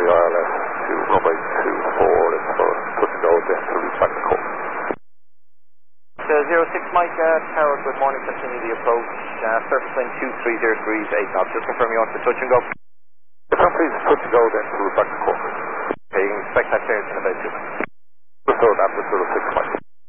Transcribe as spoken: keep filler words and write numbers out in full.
the I L S to runway two four, it's for touch and go then to reach back to course. So zero six Mike, uh, Tower, good morning, continue the approach, uh, surface wind two three zero degrees, eight knots, just confirm you want to touch and go. Confirm please, touch and go then to reach back to course. Okay, you can expect that change in about two minutes. So that was zero six Mike.